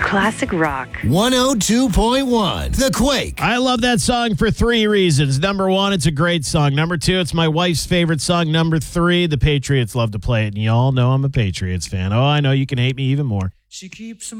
Classic rock. 102.1 The Quake. I love that song for 3 reasons. Number 1, it's a great song. Number 2, it's my wife's favorite song. Number 3, the Patriots love to play it. And y'all know I'm a Patriots fan. Oh, I know you can hate me even more. She keeps